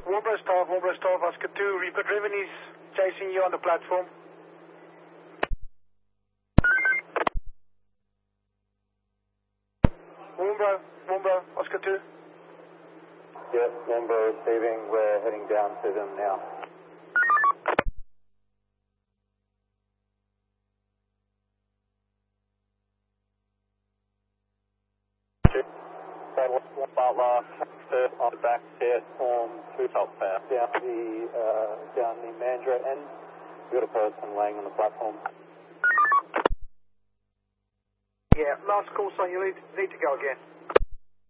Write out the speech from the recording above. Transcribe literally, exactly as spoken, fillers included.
Woomera staff, Woomera staff, Oscar two, Reaper Driven is chasing you on the platform. Woomera, Woomera, Oscar two. Yes, Woomera receiving, we're heading down to them now. Butler, on the back stairs, form two top pair. Down the, uh, down the Mandurah end, we've got a person laying on the platform. Yeah, last call, son, you need, need to go again.